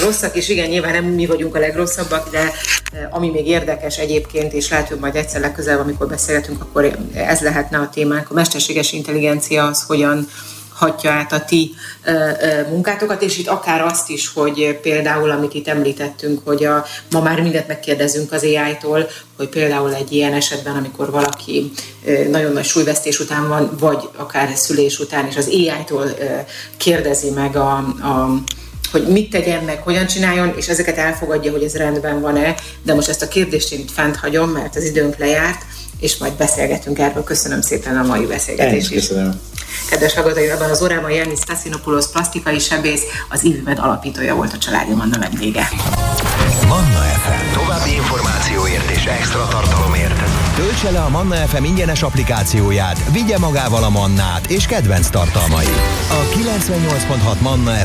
rosszak, és igen, nyilván nem mi vagyunk a legrosszabbak, de ami még érdekes egyébként, és lehet, hogy majd egyszer legközelebb, amikor beszélgetünk, akkor ez lehetne a témánk. A mesterséges intelligencia az hogyan hatja át a ti munkátokat, és itt akár azt is, hogy például, amit itt említettünk, hogy ma már mindent megkérdezünk az AI-tól, hogy például egy ilyen esetben, amikor valaki nagyon nagy súlyvesztés után van, vagy akár szülés után, és az AI-tól kérdezi meg hogy mit tegyen meg, hogyan csináljon, és ezeket elfogadja, hogy ez rendben van-e, de most ezt a kérdést én itt fent hagyom, mert az időnk lejárt, és majd beszélgetünk erről. Köszönöm szépen a mai beszélgetést is. Köszönöm. Kedves hallgatóim, ebben az órában Yannis Stassinopoulos plastikai sebész, az IVMed alapítója volt a Családi Manna vendége. Manna FM. További információért és extra tartalomért töltse le a Manna FM ingyenes applikációját, vigye magával a Mannát és kedvenc tartalmait. A 98.6 Manna